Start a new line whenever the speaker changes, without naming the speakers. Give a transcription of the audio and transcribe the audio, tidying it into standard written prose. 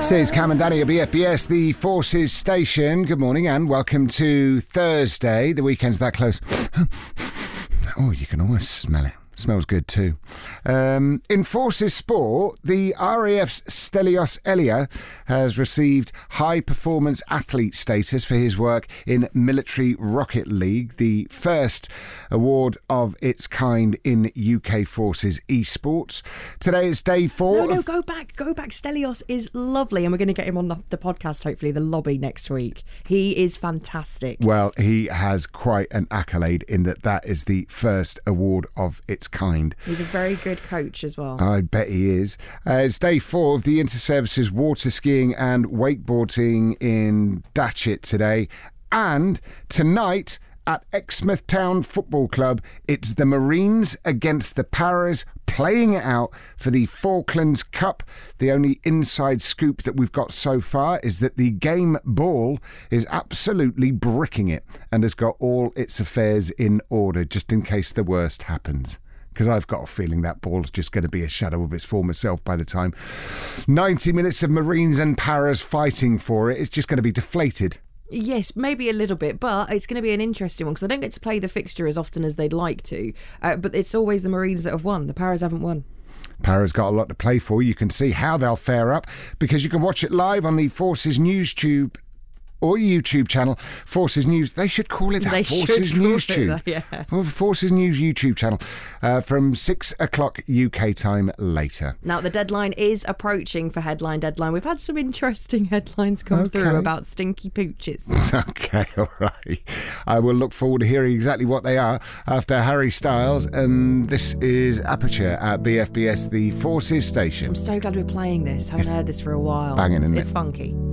This is Cam and Danny at BFBS, the Forces station. Good morning and welcome to Thursday. The weekend's that close. Oh, you can almost smell it. Smells good too. In Forces Sport, the RAF's Stelios Elia has received high performance athlete status for his work in Military Rocket League, the first award of its kind in UK Forces esports. Today is day 4.
No, go back. Stelios is lovely, and we're going to get him on the podcast, hopefully, the lobby next week. He is fantastic.
Well, he has quite an accolade in that is the first award of its kind.
He's a very good coach as well.
I bet he is. It's day 4 of the Inter-Services water skiing and wakeboarding in Datchet today. And tonight at Exmouth Town Football Club, it's the Marines against the Paras playing it out for the Falklands Cup. The only inside scoop that we've got so far is that the game ball is absolutely bricking it and has got all its affairs in order just in case the worst happens. Because I've got a feeling that ball's just going to be a shadow of its former self by the time 90 minutes of Marines and Paras fighting for it. It's just going to be deflated.
Yes, maybe a little bit, but it's going to be an interesting one because I don't get to play the fixture as often as they'd like to. But it's always the Marines that have won. The Paras haven't won.
Paras got a lot to play for. You can see how they'll fare up because you can watch it live on the Forces News Tube or YouTube channel, Forces News. They should call it that.
They
Forces
should
News
call it
Tube.
that, yeah.
Well, Forces News YouTube channel from 6 o'clock UK time later.
Now, the deadline is approaching for Headline Deadline. We've had some interesting headlines come through about stinky pooches.
Okay, all right. I will look forward to hearing exactly what they are after Harry Styles. And this is Aperture at BFBS, the Forces station.
I'm so glad we're playing this. Haven't heard this for a while.
Banging, isn't it?
It's funky.